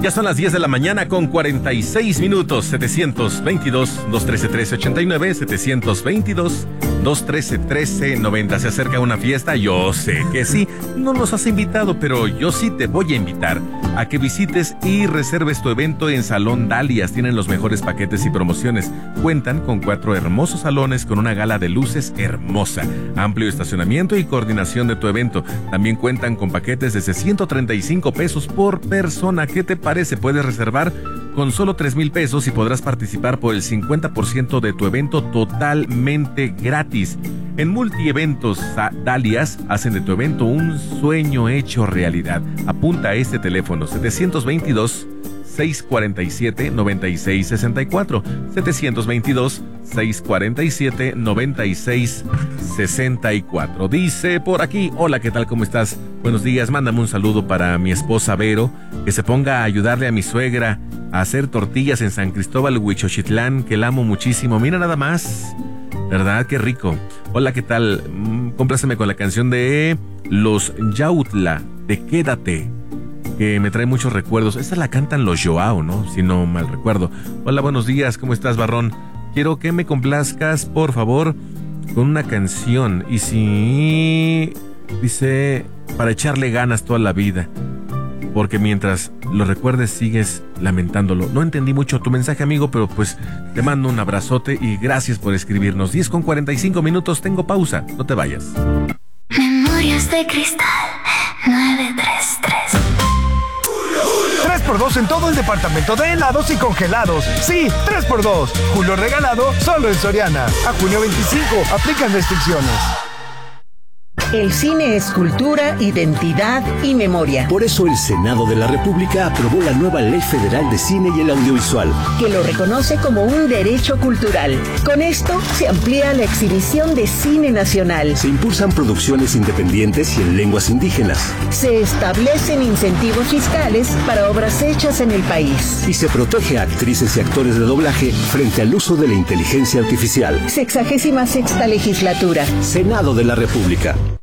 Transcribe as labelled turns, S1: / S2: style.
S1: Ya son las 10 de la mañana con 46 minutos. 722-213-1389, 722-213-1390. ¿Se acerca una fiesta? Yo sé que sí. No nos has invitado, pero yo sí te voy a invitar a que visites y reserves tu evento en Salón Dalias. Tienen los mejores paquetes y promociones. Cuentan con 4 hermosos salones con una gala de luces hermosa, amplio estacionamiento y coordinación de tu evento. También cuentan con paquetes desde 135 pesos por persona. ¿Qué te parece? Puedes reservar con solo 3,000 pesos y podrás participar por el 50% de tu evento totalmente gratis. En Multieventos Dalias hacen de tu evento un sueño hecho realidad. Apunta a este teléfono: 722-647-9664, 722-647-9664. Dice por aquí: hola, ¿qué tal? ¿Cómo estás? Buenos días, mándame un saludo para mi esposa Vero, que se ponga a ayudarle a mi suegra a hacer tortillas en San Cristóbal, Huichochitlán, que la amo muchísimo. Mira nada más, ¿verdad? Qué rico. Hola, ¿qué tal? Compláceme con la canción de Los Yautla, de Quédate, que me trae muchos recuerdos. Esta la cantan los Joao, ¿no? Si no mal recuerdo. Hola, buenos días, ¿cómo estás, Barrón? Quiero que me complazcas, por favor, con una canción. Y si dice, para echarle ganas toda la vida, porque mientras lo recuerdes sigues lamentándolo. No entendí mucho tu mensaje, amigo, pero pues te mando un abrazote y gracias por escribirnos. 10:45 minutos, tengo pausa, no te vayas.
S2: Memorias de Cristal 933.
S3: 3x2 en todo el departamento de helados y congelados. Sí, 3x2. Julio regalado solo en Soriana. A junio 25, aplican restricciones.
S4: El cine es cultura, identidad y memoria.
S5: Por eso el Senado de la República aprobó la nueva Ley Federal de Cine y el Audiovisual,
S4: que lo reconoce como un derecho cultural. Con esto se amplía la exhibición de cine nacional.
S5: se impulsan producciones independientes y en lenguas indígenas,
S4: Se establecen incentivos fiscales para obras hechas en el país.
S5: y se protege a actrices y actores de doblaje frente al uso de la inteligencia artificial.
S4: 66ª legislatura.
S5: Senado de la República.